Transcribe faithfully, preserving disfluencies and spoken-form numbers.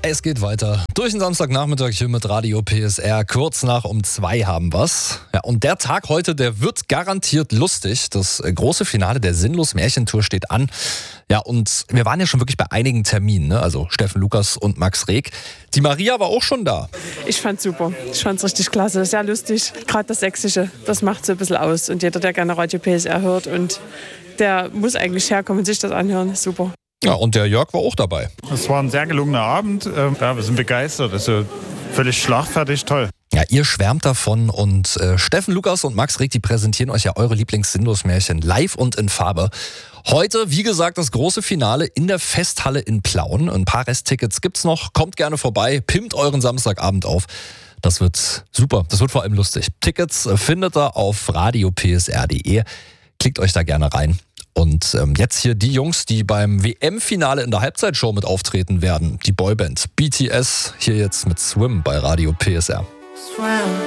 Es geht weiter. Durch den Samstagnachmittag hier mit Radio P S R. Kurz nach um zwei haben wir's. Ja, und der Tag heute, der wird garantiert lustig. Das große Finale der Sinnlos-Märchentour steht an. Ja, und wir waren ja schon wirklich bei einigen Terminen, ne? Also Steffen Lukas und Max Reg. Die Maria war auch schon da. Ich fand's super. Ich fand's richtig klasse. Sehr lustig. Gerade das Sächsische, das macht so ein bisschen aus. Und jeder, der gerne Radio P S R hört, und der muss eigentlich herkommen und sich das anhören. Super. Ja, und der Jörg war auch dabei. Es war ein sehr gelungener Abend. Ja, wir sind begeistert. Das ist völlig schlagfertig, toll. Ja, ihr schwärmt davon und äh, Steffen Lukas und Max Reg, die präsentieren euch ja eure Lieblings-Sinnlos-Märchen live und in Farbe. Heute, wie gesagt, das große Finale in der Festhalle in Plauen. Ein paar Resttickets gibt's noch. Kommt gerne vorbei, pimmt euren Samstagabend auf. Das wird super, das wird vor allem lustig. Tickets findet ihr auf radio p s r punkt d e. Klickt euch da gerne rein. Und ähm, jetzt hier die Jungs, die beim W M-Finale in der Halbzeitshow mit auftreten werden. Die Boyband B T S, hier jetzt mit Swim bei Radio P S R.